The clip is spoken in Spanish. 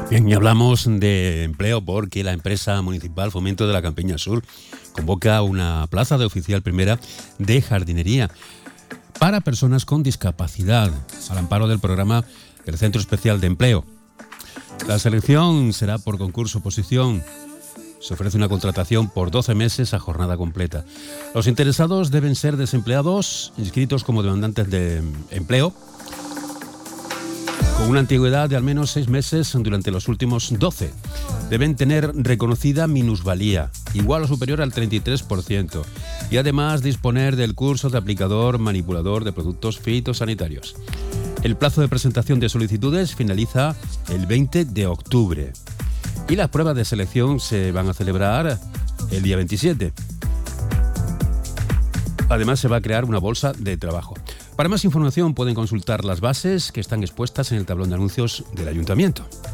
Bien, y hablamos de empleo porque la empresa municipal Fomento de la Campiña Sur convoca una plaza de oficial primera de jardinería para personas con discapacidad, al amparo del programa del Centro Especial de Empleo. La selección será por concurso-oposición. Se ofrece una contratación por 12 meses a jornada completa. Los interesados deben ser desempleados, inscritos como demandantes de empleo, con una antigüedad de al menos 6 meses durante los últimos 12. Deben tener reconocida minusvalía, igual o superior al 33%, y además disponer del curso de aplicador manipulador de productos fitosanitarios. El plazo de presentación de solicitudes finaliza el 20 de octubre y las pruebas de selección se van a celebrar el día 27. Además, se va a crear una bolsa de trabajo. Para más información pueden consultar las bases que están expuestas en el tablón de anuncios del Ayuntamiento.